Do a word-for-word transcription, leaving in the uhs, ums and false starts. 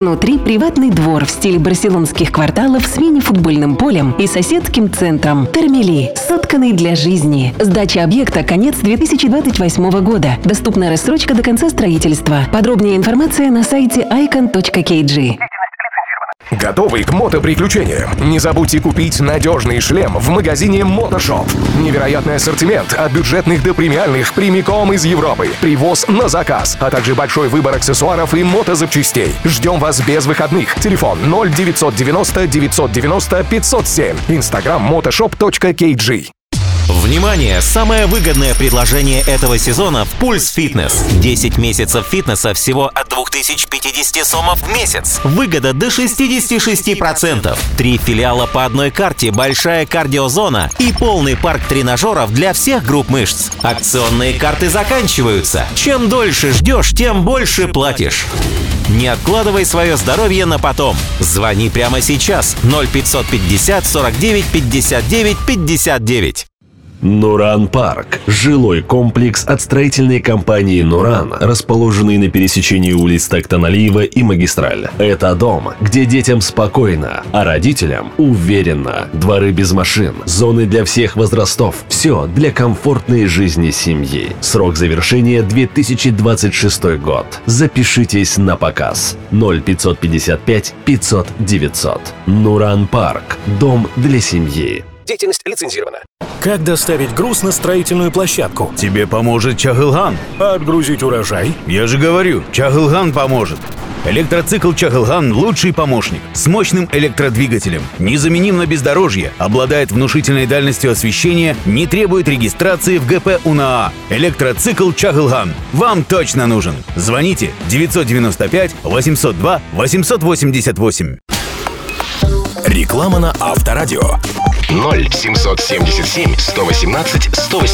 Внутри приватный двор в стиле барселонских кварталов с мини-футбольным полем и соседским центром. Термели, сотканный для жизни. Сдача объекта конец две тысячи двадцать восьмого года. Доступна рассрочка до конца строительства. Подробнее информация на сайте айкон точка кей джи. Готовы к мотоприключениям? Не забудьте купить надежный шлем в магазине Мотошоп. Невероятный ассортимент от бюджетных до премиальных прямиком из Европы. Привоз на заказ, а также большой выбор аксессуаров и мотозапчастей. Ждем вас без выходных. Телефон ноль девятьсот девяносто девятьсот девяносто пятьсот семь. Инстаграм мотошоп точка кей джи. Внимание! Самое выгодное предложение этого сезона в Пульс Фитнес. десять месяцев фитнеса всего от две тысячи пятьдесят сомов в месяц. Выгода до шестьдесят шесть процентов. Три филиала по одной карте, большая кардиозона и полный парк тренажеров для всех групп мышц. Акционные карты заканчиваются. Чем дольше ждешь, тем больше платишь. Не откладывай свое здоровье на потом. Звони прямо сейчас. ноль пятьсот пятьдесят сорок девять пятьдесят девять пятьдесят девять. Нуран Парк – жилой комплекс от строительной компании «Нуран», расположенный на пересечении улиц Токтан-Алиева и Магистраль. Это дом, где детям спокойно, а родителям уверенно. Дворы без машин, зоны для всех возрастов. Все для комфортной жизни семьи. Срок завершения – две тысячи двадцать шестой год. Запишитесь на показ. ноль пятьсот пятьдесят пять пятьсот девятьсот. Нуран Парк. Дом для семьи. Деятельность лицензирована. Как доставить груз на строительную площадку? Тебе поможет Чагылган. А отгрузить урожай? Я же говорю, Чагылган поможет. Электроцикл Чагылган – лучший помощник. С мощным электродвигателем. Незаменим на бездорожье. Обладает внушительной дальностью освещения. Не требует регистрации в гэ пэ у эн а. Электроцикл Чагылган. Вам точно нужен. Звоните девятьсот девяносто пять восемьсот два восемьсот восемьдесят восемь. Реклама на Авторадио. ноль семьсот семьдесят семь сто восемнадцать сто восемнадцать.